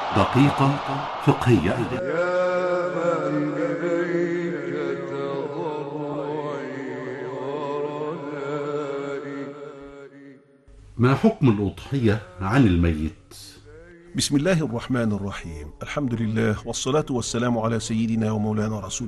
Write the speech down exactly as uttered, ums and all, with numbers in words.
دقيقة فقهية. يا من إليك تضرعي ورجائي. ما حكم الأضحية عن الميت؟ بسم الله الرحمن الرحيم. الحمد لله والصلاة والسلام على سيدنا ومولانا رسول